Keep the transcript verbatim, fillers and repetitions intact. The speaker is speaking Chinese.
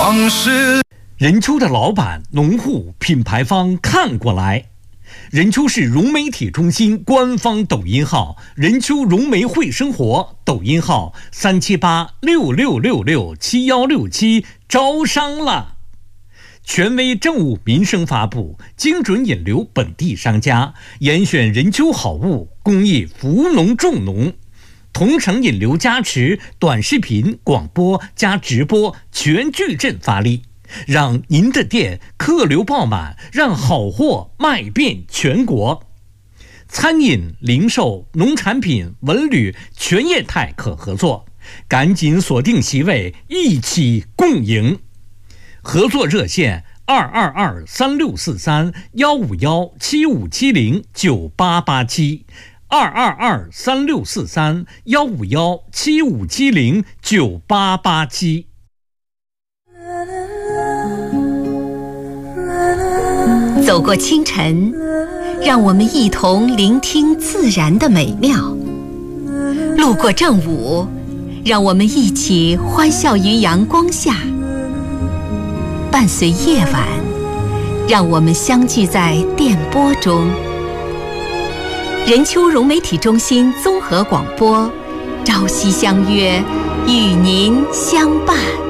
往事。 任丘的老板、农户、品牌方看过来。任丘市融媒体中心官方抖音号任丘融媒会生活，抖音号三七八六六六六七幺六七，招商了。权威政务民生发布，精准引流本地商家，严选任丘好物，公益扶农助农。同城引流加持，短视频、广播加直播全矩阵发力，让您的店客流爆满，让好货卖遍全国。餐饮、零售、农产品、文旅全业态可合作，赶紧锁定席位，一起共赢。合作热线二二二三六四三幺五幺七五七零九八八七。二二二三六四三幺五幺七五七零九八八七。 走过清晨，让我们一同聆听自然的美妙；路过正午，让我们一起欢笑于阳光下；伴随夜晚，让我们相聚在电波中。任丘融媒体中心综合广播，朝夕相约，与您相伴。